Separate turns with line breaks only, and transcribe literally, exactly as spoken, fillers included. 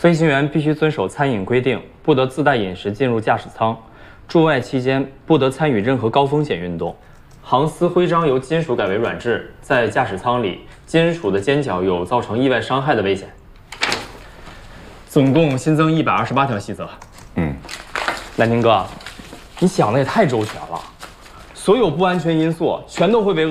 飞行员必须遵守餐饮规定，不得自带饮食进入驾驶舱。驻外期间不得参与任何高风险运动。航司徽章由金属改为软质，在驾驶舱里，金属的尖角有造成意外伤害的危险。总共新增一百二十八条细则。
嗯，
蓝天哥，你想的也太周全了，所有不安全因素全都会被